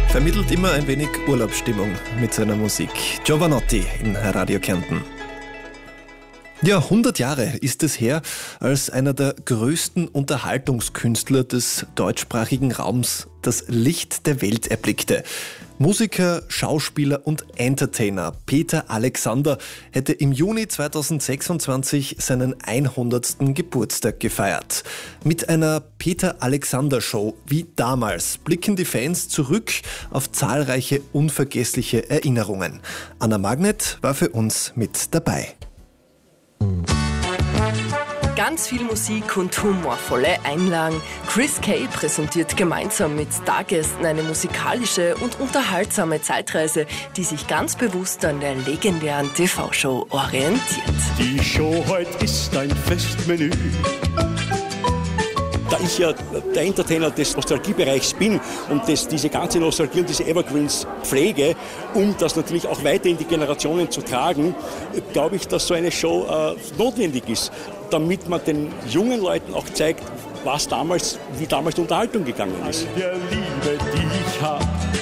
Vermittelt immer ein wenig Urlaubsstimmung mit seiner Musik. Jovanotti in Radio Kärnten. Ja, 100 Jahre ist es her, als einer der größten Unterhaltungskünstler des deutschsprachigen Raums das Licht der Welt erblickte. Musiker, Schauspieler und Entertainer Peter Alexander hätte im Juni 2026 seinen 100. Geburtstag gefeiert. Mit einer Peter Alexander Show wie damals blicken die Fans zurück auf zahlreiche unvergessliche Erinnerungen. Anna Magnet war für uns mit dabei. Ganz viel Musik und humorvolle Einlagen. Chris Kay präsentiert gemeinsam mit Stargästen eine musikalische und unterhaltsame Zeitreise, die sich ganz bewusst an der legendären TV-Show orientiert. Die Show heute ist ein Festmenü. Da ich ja der Entertainer des Nostalgiebereichs bin und diese ganze Nostalgie und diese Evergreens pflege, um das natürlich auch weiter in die Generationen zu tragen, glaube ich, dass so eine Show notwendig ist, damit man den jungen Leuten auch zeigt, wie damals die Unterhaltung gegangen ist. Der Liebe, die ich hab,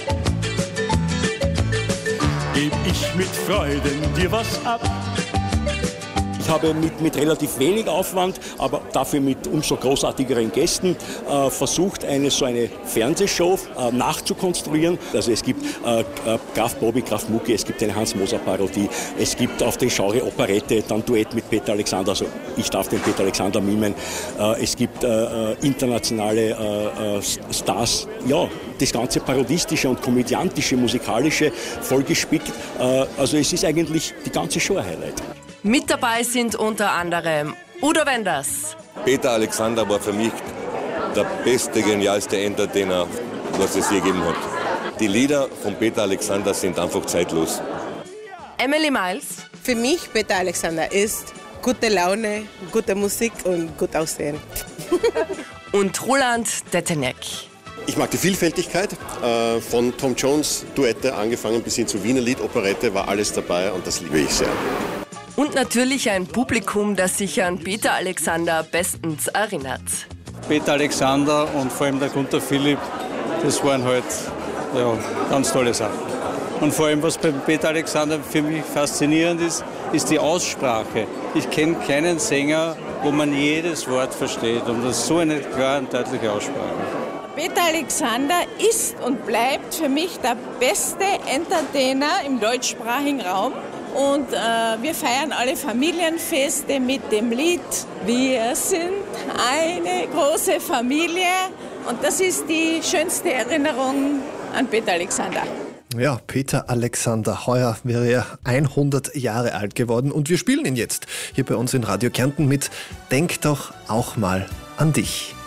geb ich mit Freuden dir was ab. Ich habe mit relativ wenig Aufwand, aber dafür mit umso großartigeren Gästen versucht, so eine Fernsehshow nachzukonstruieren. Also es gibt Graf Bobby, Graf Mucki, es gibt eine Hans-Moser-Parodie, es gibt auf den Genre Operette dann Duett mit Peter Alexander, also ich darf den Peter Alexander mimen. Es gibt internationale Stars, ja, das ganze parodistische und komödiantische, musikalische vollgespickt. Also es ist eigentlich die ganze Show ein Highlight. Mit dabei sind unter anderem Udo Wenders. Peter Alexander war für mich der beste, genialste Entertainer, was es je gegeben hat. Die Lieder von Peter Alexander sind einfach zeitlos. Emily Miles. Für mich Peter Alexander ist gute Laune, gute Musik und gut Aussehen. Und Roland Deteneck. Ich mag die Vielfältigkeit, von Tom Jones Duette angefangen bis hin zu Wiener Lied, Operette war alles dabei und das liebe ich sehr. Und natürlich ein Publikum, das sich an Peter Alexander bestens erinnert. Peter Alexander und vor allem der Gunter Philipp, das waren halt ganz tolle Sachen. Und vor allem, was bei Peter Alexander für mich faszinierend ist, ist die Aussprache. Ich kenne keinen Sänger, wo man jedes Wort versteht und das ist so eine klare und deutliche Aussprache. Peter Alexander ist und bleibt für mich der beste Entertainer im deutschsprachigen Raum. Und wir feiern alle Familienfeste mit dem Lied Wir sind eine große Familie. Und das ist die schönste Erinnerung an Peter Alexander. Ja, Peter Alexander, heuer wäre er 100 Jahre alt geworden. Und wir spielen ihn jetzt hier bei uns in Radio Kärnten mit Denk doch auch mal an dich.